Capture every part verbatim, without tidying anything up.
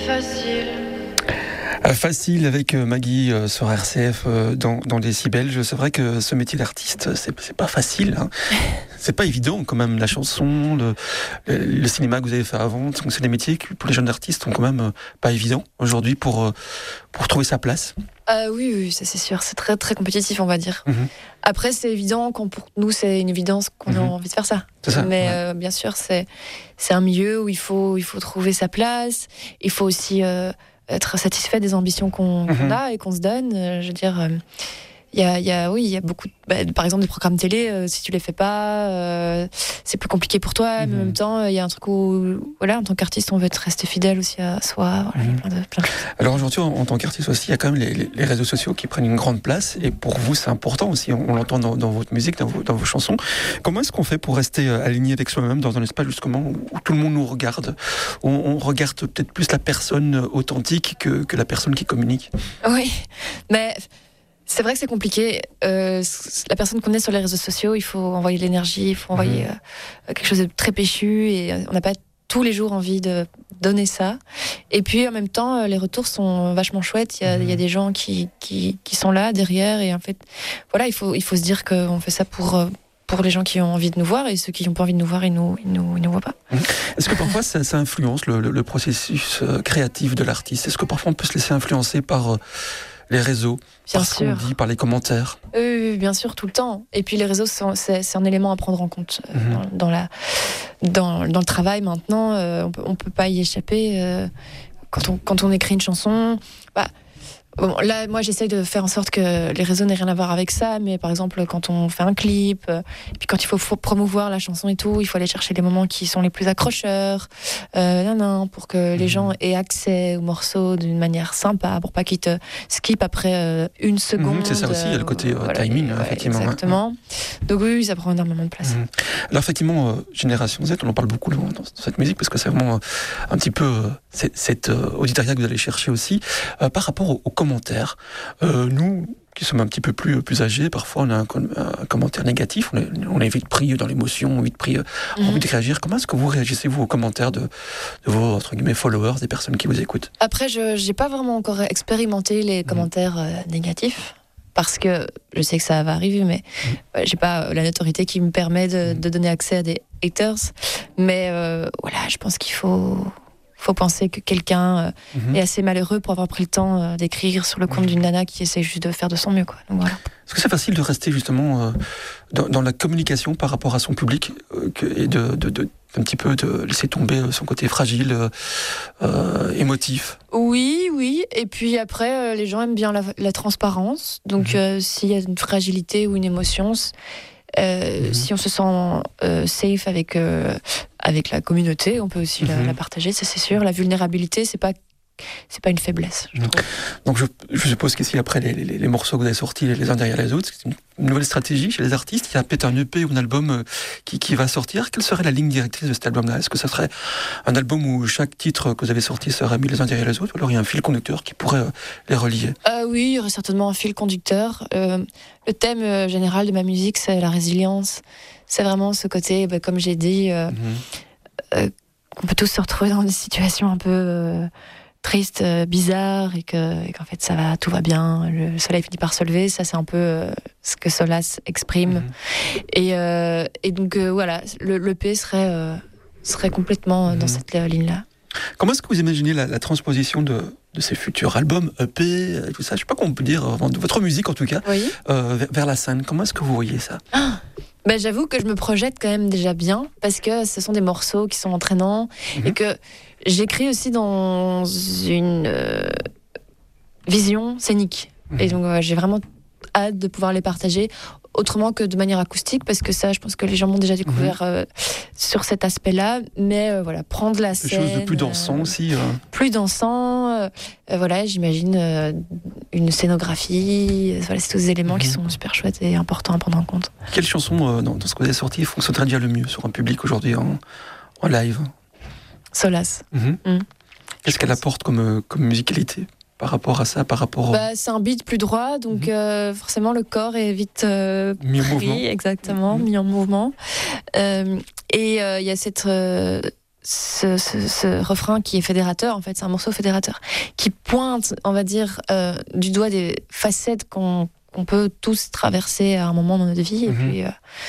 Facile. Facile avec Maggie euh, sur R C F euh, dans, dans Décibel. C'est vrai que ce métier d'artiste, c'est, c'est pas facile. Hein. C'est pas évident quand même. La chanson, le, le, le cinéma que vous avez fait avant, donc c'est des métiers qui pour les jeunes artistes sont quand même euh, pas évidents aujourd'hui pour, euh, pour trouver sa place. Euh, oui, oui, ça c'est sûr. C'est très très compétitif, on va dire. Mm-hmm. Après, c'est évident quand pour nous c'est une évidence qu'on mm-hmm. a envie de faire ça. C'est ça. Mais ouais. euh, bien sûr, c'est c'est un milieu où il faut il faut trouver sa place. Il faut aussi euh, être satisfait des ambitions qu'on, mm-hmm. qu'on a et qu'on se donne. Euh, je veux dire, il euh, y a, y a, oui, il y a beaucoup, de, bah, par exemple, des programmes télé. Euh, si tu les fais pas, euh, c'est plus compliqué pour toi. Mm-hmm. Mais en même temps, il y a un truc où, voilà, en tant qu'artiste, on veut être rester fidèle aussi à soi. Voilà, mm-hmm. plein de, plein de choses. Alors aujourd'hui, en, en tant qu'artiste aussi, il y a quand même les, les, les réseaux sociaux qui prennent une grande place. Et pour vous, c'est important aussi. On, on l'entend dans, dans votre musique, dans vos, dans vos chansons. Comment est-ce qu'on fait pour rester aligné avec soi-même dans un espace justement où, où tout le monde nous regarde, où on regarde peut-être plus la personne authentique que, que la personne qui communique? Oui, mais c'est vrai que c'est compliqué. Euh, la personne qu'on est sur les réseaux sociaux, il faut envoyer de l'énergie, il faut envoyer mmh. euh, quelque chose de très péchu et on n'a pas tous les jours envie de donner ça. Et puis en même temps, les retours sont vachement chouettes. Il y a, mmh. il y a des gens qui, qui, qui sont là derrière et en fait, voilà, il faut, il faut se dire qu'on fait ça pour... pour les gens qui ont envie de nous voir et ceux qui n'ont pas envie de nous voir, ils nous, ils nous, ils nous voient pas. Est-ce que parfois ça, ça influence le, le, le processus créatif de l'artiste? Est-ce que parfois on peut se laisser influencer par les réseaux, bien par sûr. ce qu'on dit, par les commentaires? Oui, bien sûr, tout le temps. Et puis les réseaux, c'est, c'est, c'est un élément à prendre en compte mm-hmm. dans, dans, la, dans, dans le travail maintenant. Euh, on peut, on peut pas y échapper. Euh, quand, on, quand on écrit une chanson, bah, bon, là, moi, j'essaye de faire en sorte que les réseaux n'aient rien à voir avec ça, mais par exemple, quand on fait un clip, euh, puis quand il faut, faut promouvoir la chanson et tout, il faut aller chercher les moments qui sont les plus accrocheurs, euh, nan, nan, pour que les gens aient accès au morceau d'une manière sympa, pour pas qu'ils te skippent après euh, une seconde. Mmh, c'est ça aussi, il y a le côté euh, voilà, timing, ouais, effectivement. Exactement. Ouais. Donc oui, ça prend énormément de place. Mmh. Alors effectivement, euh, Génération Z, on en parle beaucoup dans, dans cette musique, parce que c'est vraiment euh, un petit peu euh, cette, cette euh, auditoria que vous allez chercher aussi, euh, par rapport aux, aux commentaires. Euh, nous, qui sommes un petit peu plus, plus âgés, parfois on a un, un commentaire négatif, on est, on est vite pris dans l'émotion, on est vite pris, mmh. envie de réagir. Comment est-ce que vous réagissez, vous, aux commentaires de, de vos, entre guillemets, followers, des personnes qui vous écoutent? Après, je n'ai pas vraiment encore expérimenté les mmh. commentaires euh, négatifs, parce que je sais que ça va arriver, mais mmh. euh, j'ai pas la notoriété qui me permet de, de donner accès à des haters. Mais euh, voilà, je pense qu'il faut... faut penser que quelqu'un euh, mm-hmm. est assez malheureux pour avoir pris le temps euh, d'écrire sur le compte mm-hmm. d'une nana qui essaie juste de faire de son mieux, quoi. Donc, voilà. Est-ce que c'est facile de rester justement euh, dans, dans la communication par rapport à son public euh, que, et de, de, de un petit peu de laisser tomber son côté fragile, euh, euh, émotif? Oui, oui. Et puis après, euh, les gens aiment bien la, la transparence. Donc mm-hmm. euh, s'il y a une fragilité ou une émotion, euh, mm-hmm. si on se sent euh, safe avec euh, avec la communauté, on peut aussi mm-hmm. la, la partager, ça c'est sûr. La vulnérabilité, c'est pas c'est pas une faiblesse, je trouve. Donc je, je suppose qu'ici, après les, les, les morceaux que vous avez sortis les, les uns derrière les autres, c'est une, une nouvelle stratégie chez les artistes. Il y a peut-être un E P ou un album euh, qui, qui va sortir. Quelle serait la ligne directrice de cet album-là? Est-ce que ça serait un album où chaque titre que vous avez sorti serait mis les uns derrière les autres, ou alors il y a un fil conducteur qui pourrait euh, les relier? euh, Oui, il y aurait certainement un fil conducteur. Euh, le thème euh, général de ma musique, c'est la résilience. C'est vraiment ce côté, bah, comme j'ai dit, euh, mm-hmm. euh, qu'on peut tous se retrouver dans des situations un peu... Euh, triste, euh, bizarre, et, que, et qu'en fait ça va, tout va bien, le soleil finit par se lever. Ça c'est un peu euh, ce que Solace exprime. Mm-hmm. Et, euh, et donc euh, voilà, le, l'E P serait, euh, serait complètement mm-hmm. dans cette euh, ligne-là. Comment est-ce que vous imaginez la, la transposition de, de ces futurs albums, E P, et tout ça, je sais pas comment on peut dire, de votre musique en tout cas, oui. euh, vers, vers la scène? Comment est-ce que vous voyez ça? ah Ben, j'avoue que je me projette quand même déjà bien, parce que ce sont des morceaux qui sont entraînants, mmh. et que j'écris aussi dans une euh, vision scénique. Mmh. Et donc euh, j'ai vraiment hâte de pouvoir les partager autrement que de manière acoustique, parce que ça, je pense que les gens m'ont déjà découvert mmh. euh, sur cet aspect-là. Mais euh, voilà, prendre la scène... Quelque chose de plus dansant euh, aussi. Euh... Plus dansant. Euh, euh, voilà, j'imagine euh, une scénographie. Euh, voilà, c'est tous des éléments mmh. qui sont super chouettes et importants à prendre en compte. Quelle chanson euh, dans, dans ce que vous avez sorti fonctionnerait déjà le mieux sur un public aujourd'hui en, en live? Solace. Mmh. Mmh. Qu'est-ce qu'elle apporte comme, comme musicalité par rapport à ça, par rapport au... bah, c'est un beat plus droit, donc mmh. euh, forcément le corps est vite euh, mis en mouvement. Exactement, mmh. mis en mouvement. Euh, et il euh, y a cette, euh, ce, ce, ce refrain qui est fédérateur, en fait, c'est un morceau fédérateur, qui pointe, on va dire, euh, du doigt des facettes qu'on, qu'on peut tous traverser à un moment dans notre vie. Mm-hmm. Et puis, euh,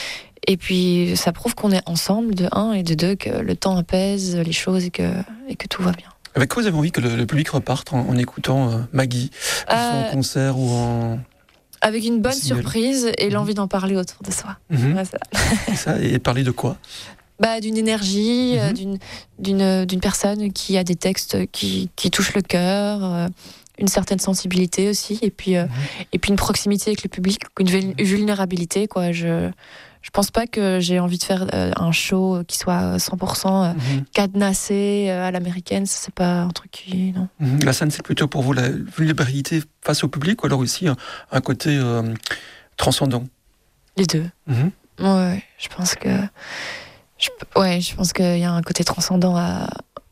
et puis, ça prouve qu'on est ensemble, de un, et de deux, que le temps apaise les choses et que, et que tout va bien. Avec quoi vous avez envie que le, le public reparte en, en écoutant euh, Maggie, que ce soit euh, en concert ou en... Avec une bonne surprise et mmh. l'envie d'en parler autour de soi. Mmh. Ouais, ça. Et, ça, et parler de quoi? Bah, d'une énergie, mmh. euh, d'une, d'une, d'une personne qui a des textes qui, qui touchent le cœur, euh, une certaine sensibilité aussi, et puis, euh, mmh. et puis une proximité avec le public, une vulnérabilité, quoi. Je... Je pense pas que j'ai envie de faire euh, un show qui soit cent pour cent euh, mmh. cadenassé euh, à l'américaine. Ça, c'est pas un truc qui... Non. Mmh. La scène, c'est plutôt pour vous la vulnérabilité face au public ou alors aussi un, un côté euh, transcendant? Les deux. Mmh. Ouais, je pense que... Je, ouais, je pense qu'il y a un côté transcendant à,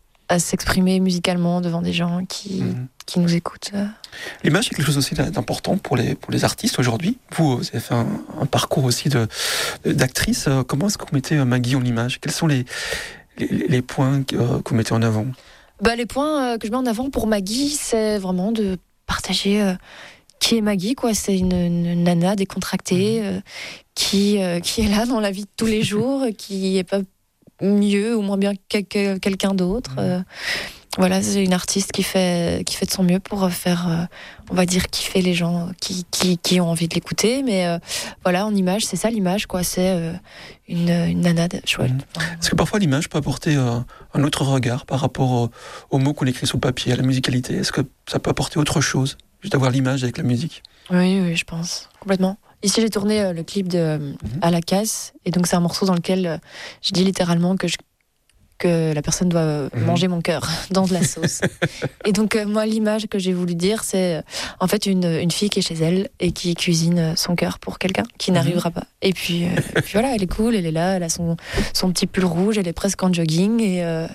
à s'exprimer musicalement devant des gens qui... Mmh. qui nous écoutent. L'image est quelque chose aussi d'important pour les, pour les artistes aujourd'hui. Vous, vous avez fait un, un parcours aussi de, d'actrice. Comment est-ce que vous mettez Maggie en image? Quels sont les, les, les points que, que vous mettez en avant? Bah, les points que je mets en avant pour Maggie, c'est vraiment de partager euh, qui est Maggie, quoi. C'est une, une nana décontractée euh, qui, euh, qui est là dans la vie de tous les jours, qui n'est pas mieux ou moins bien que, que quelqu'un d'autre. Mmh. Euh, Voilà, c'est une artiste qui fait, qui fait de son mieux pour faire, euh, on va dire, kiffer les gens qui, qui, qui ont envie de l'écouter. Mais euh, voilà, en image, c'est ça l'image, quoi. C'est euh, une, une nana chouette. Mmh. Est-ce que parfois l'image peut apporter euh, un autre regard par rapport euh, aux mots qu'on écrit sur le papier, à la musicalité? Est-ce que ça peut apporter autre chose, juste avoir l'image avec la musique? Oui, oui, je pense, complètement. Ici, j'ai tourné euh, le clip de euh, mmh. À la casse, et donc c'est un morceau dans lequel euh, je dis littéralement que je que la personne doit mmh. manger mon cœur dans de la sauce. Et donc, euh, moi, l'image que j'ai voulu dire, c'est euh, en fait une, une fille qui est chez elle et qui cuisine son cœur pour quelqu'un qui mmh. n'arrivera pas. Et puis, euh, et puis voilà, elle est cool, elle est là, elle a son, son petit pull rouge, elle est presque en jogging et, euh,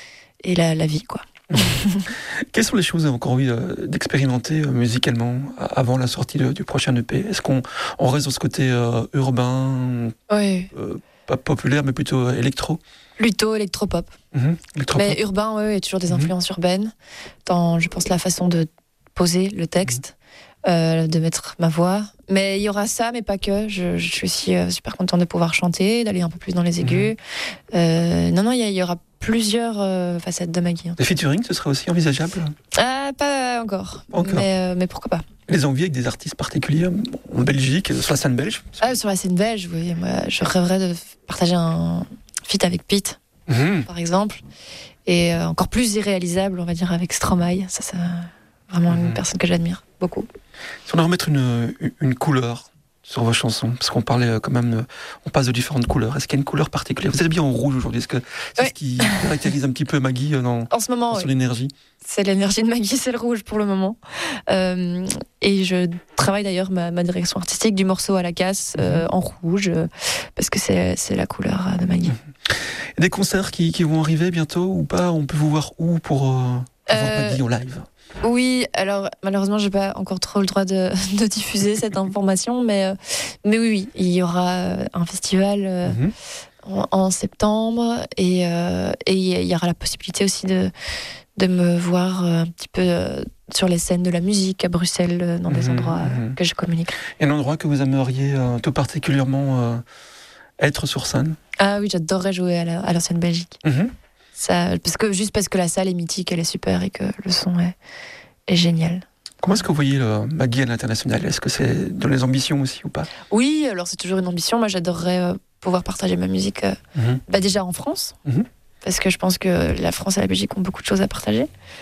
et la, la vie, quoi. Quelles sont les choses que vous avez encore envie d'expérimenter musicalement avant la sortie de, du prochain E P? Est-ce qu'on on reste dans ce côté euh, urbain, oui. euh, pas populaire, mais plutôt électro? Plutôt électropop. Mmh, électropop. Mais urbain, oui, il y a toujours des influences mmh. urbaines. Dans, je pense, la façon de poser le texte, mmh. euh, de mettre ma voix. Mais il y aura ça, mais pas que. Je, je suis aussi euh, super contente de pouvoir chanter, d'aller un peu plus dans les aigus. Mmh. Euh, non, non, il y, y aura plusieurs euh, facettes de Maggie. Des featuring, ce serait aussi envisageable? euh, Pas encore. encore. Mais, euh, mais pourquoi pas. Les envies avec des artistes particuliers en Belgique, sur la scène belge? Ah, sur la scène belge, oui. Moi, je rêverais de partager un feat avec Pete, mmh. par exemple, et euh, encore plus irréalisable, on va dire, avec Stromae. Ça, c'est vraiment mmh. une personne que j'admire beaucoup. Si on doit remettre une, une couleur sur vos chansons, parce qu'on parlait quand même, on passe de différentes couleurs. Est-ce qu'il y a une couleur particulière? Vous êtes bien en rouge aujourd'hui. Est-ce que c'est oui. ce qui caractérise un petit peu Maggie dans, en ce moment, dans son oui. énergie? C'est l'énergie de Maggie, c'est le rouge pour le moment. Euh, et je travaille d'ailleurs ma, ma direction artistique du morceau à la casse euh, mmh. en rouge, euh, parce que c'est, c'est la couleur de Maggie. Mmh. Des concerts qui, qui vont arriver bientôt ou pas? On peut vous voir où pour, euh, pour euh, voir Maggie en live? Oui, alors malheureusement, j'ai pas encore trop le droit de, de diffuser cette information, mais, euh, mais oui, oui, il y aura un festival euh, mmh. en, en septembre et euh, et il y aura la possibilité aussi de de me voir un petit peu euh, sur les scènes de la musique à Bruxelles, dans des mmh. endroits euh, que je communique. Et un endroit que vous aimeriez euh, tout particulièrement euh, être sur scène? Ah oui, j'adorerais jouer à, la, à l'ancienne Belgique. Mmh. Ça, parce que, juste parce que la salle est mythique, elle est super et que le son est, est génial. Comment est-ce que vous voyez le Maggie à l'international? Est-ce que c'est dans les ambitions aussi ou pas? Oui, alors c'est toujours une ambition. Moi, j'adorerais euh, pouvoir partager ma musique euh, mmh. bah, déjà en France, mmh. parce que je pense que la France et la Belgique ont beaucoup de choses à partager.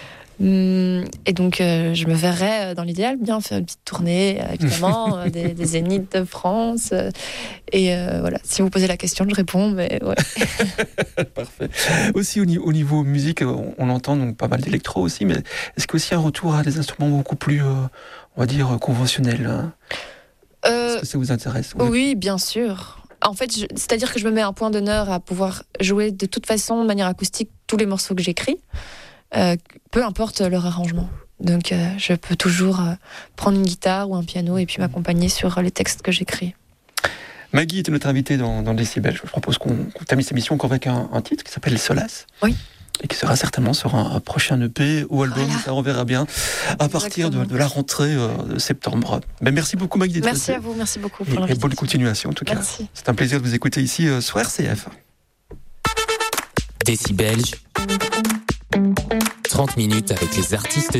Et donc, euh, je me verrais, dans l'idéal, bien faire une petite tournée, évidemment, euh, des, des zéniths de France. Euh, et euh, voilà, si vous posez la question, je réponds, mais ouais. Parfait. Aussi, au, au niveau musique, on, on entend donc pas mal d'électro aussi, mais est-ce qu'il y a aussi un retour à des instruments beaucoup plus, euh, on va dire, conventionnels, hein? euh, Est-ce que ça vous intéresse? Vous oui, êtes... bien sûr. En fait, je, c'est-à-dire que je me mets un point d'honneur à pouvoir jouer de toute façon, de manière acoustique, tous les morceaux que j'écris. Euh, peu importe leur arrangement. Donc euh, je peux toujours euh, prendre une guitare ou un piano et puis m'accompagner sur les textes que j'écris. Maggie était notre invitée dans, dans Décibel. Je propose qu'on, qu'on termine cette émission encore avec un, un titre qui s'appelle Solace. Oui. Et qui sera certainement sur un, un prochain E P ou album, voilà. Ça on verra bien, à partir de, de la rentrée euh, de septembre. Ben, merci beaucoup Maggie d'être Merci à vous, merci beaucoup pour l'invitation. Et bonne continuation en tout cas. Merci. C'est un plaisir de vous écouter ici euh, sur R C F. Décibel, trente minutes avec les artistes